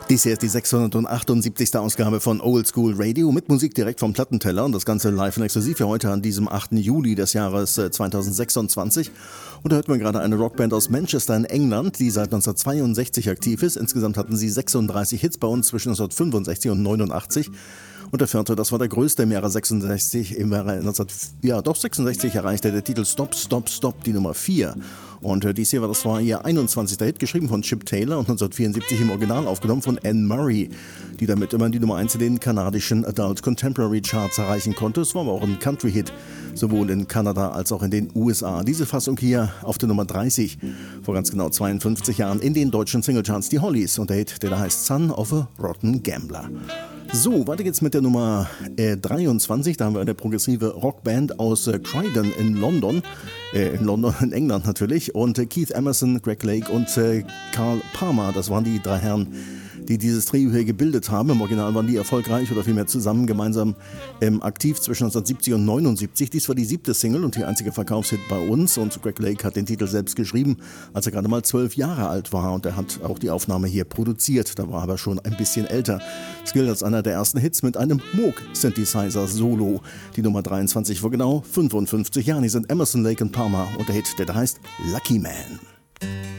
Dies hier ist die 678. Ausgabe von Old School Radio mit Musik direkt vom Plattenteller und das Ganze live und exklusiv für heute an diesem 8. Juli des Jahres 2026. Und da hört man gerade eine Rockband aus Manchester in England, die seit 1962 aktiv ist. Insgesamt hatten sie 36 Hits bei uns zwischen 1965 und 89. Und der vierte, das war der größte im Jahre 66, im Jahre 1966 erreichte der Titel Stop, Stop, Stop, die Nummer 4. Und dies hier war ihr 21. Hit, geschrieben von Chip Taylor und 1974 im Original aufgenommen von Anne Murray, die damit immerhin die Nummer 1 in den kanadischen Adult Contemporary Charts erreichen konnte. Es war aber auch ein Country-Hit, sowohl in Kanada als auch in den USA. Diese Fassung hier auf der Nummer 30, vor ganz genau 52 Jahren in den deutschen Singlecharts, die Hollies und der Hit, der da heißt Son of a Rotten Gambler. So, weiter geht's mit der Nummer 23. Da haben wir eine progressive Rockband aus Croydon in London. In England natürlich. Und Keith Emerson, Greg Lake und Carl Palmer, das waren die drei Herren, die dieses Trio hier gebildet haben. Im Original waren die erfolgreich oder vielmehr zusammen gemeinsam aktiv zwischen 1970 und 79. Dies war die 7. Single und die einzige Verkaufshit bei uns. Und Greg Lake hat den Titel selbst geschrieben, als er gerade mal 12 Jahre alt war. Und er hat auch die Aufnahme hier produziert. Da war er aber schon ein bisschen älter. Es gilt als einer der ersten Hits mit einem Moog-Synthesizer-Solo. Die Nummer 23 vor genau 55 Jahren. Hier sind Emerson, Lake und Palmer und der Hit, der da heißt Lucky Man.